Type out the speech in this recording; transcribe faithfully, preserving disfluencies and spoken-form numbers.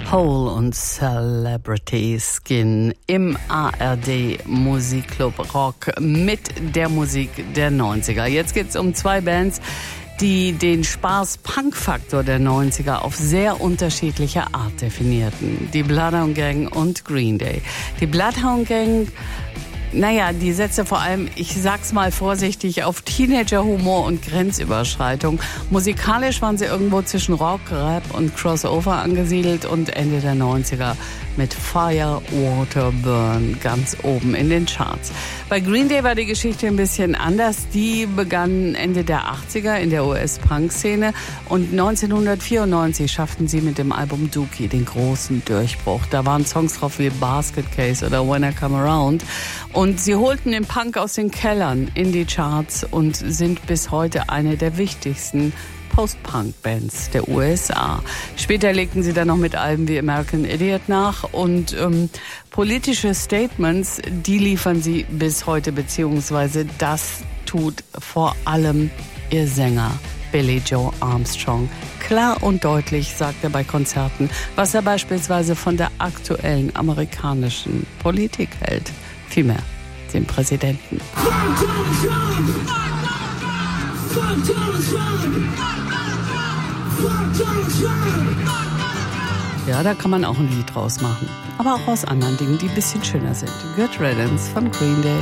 Hole und Celebrity Skin im A R D Musikclub Rock mit der Musik der neunziger. Jetzt geht's um zwei Bands, die den Spaß-Punk-Faktor der neunziger auf sehr unterschiedliche Art definierten. Die Bloodhound Gang und Green Day. Die Bloodhound Gang, naja, die setzte vor allem, ich sag's mal vorsichtig, auf Teenager-Humor und Grenzüberschreitung. Musikalisch waren sie irgendwo zwischen Rock, Rap und Crossover angesiedelt und Ende der neunziger mit Fire, Water, Burn ganz oben in den Charts. Bei Green Day war die Geschichte ein bisschen anders. Die begannen Ende der achtziger in der U S-Punk-Szene und neunzehnhundertvierundneunzig schafften sie mit dem Album Dookie den großen Durchbruch. Da waren Songs drauf wie Basket Case oder When I Come Around. Und sie holten den Punk aus den Kellern in die Charts und sind bis heute eine der wichtigsten Post-Punk-Bands der U S A. Später legten sie dann noch mit Alben wie American Idiot nach und ähm, politische Statements, die liefern sie bis heute, beziehungsweise das tut vor allem ihr Sänger Billie Joe Armstrong. Klar und deutlich sagt er bei Konzerten, was er beispielsweise von der aktuellen amerikanischen Politik hält. Vielmehr den Präsidenten. Ja, da kann man auch ein Lied draus machen. Aber auch aus anderen Dingen, die ein bisschen schöner sind. Good Riddance von Green Day.